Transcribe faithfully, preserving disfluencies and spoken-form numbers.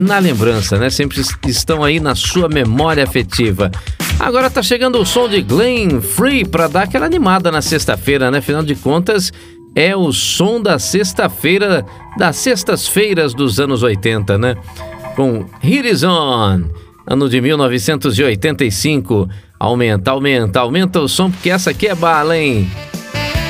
na lembrança, né? Sempre estão aí na sua memória afetiva. Agora tá chegando o som de Glenn Free para dar aquela animada na sexta-feira, né? Afinal de contas, é o som da sexta-feira, das sextas-feiras dos anos oitenta, né? Com Hit Is On, ano de mil novecentos e oitenta e cinco. Aumenta, aumenta, aumenta o som, porque essa aqui é bala, hein?